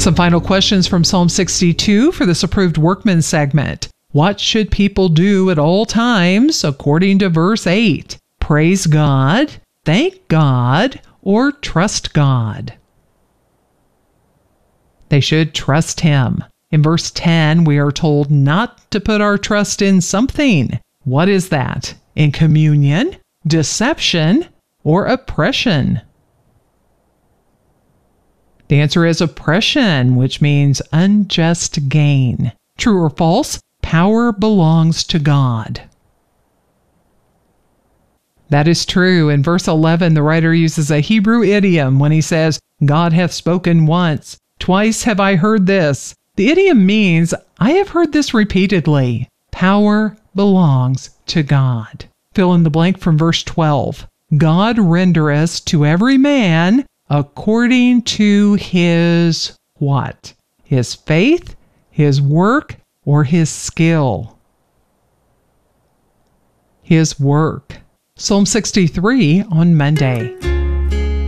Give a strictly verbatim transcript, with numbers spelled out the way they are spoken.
Some final questions from Psalm sixty-two for this approved workman segment. What should people do at all times according to verse eight? Praise God, thank God, or trust God? They should trust Him. In verse ten, we are told not to put our trust in something. What is that? In communion, deception, or oppression? The answer is oppression, which means unjust gain. True or false? Power belongs to God. That is true. In verse eleven, the writer uses a Hebrew idiom when he says, God hath spoken once. Twice have I heard this. The idiom means, I have heard this repeatedly. Power belongs to God. Fill in the blank from verse twelve. God rendereth to every man according to his what? His faith, his work, or his skill? His work. Psalm sixty-three on Monday.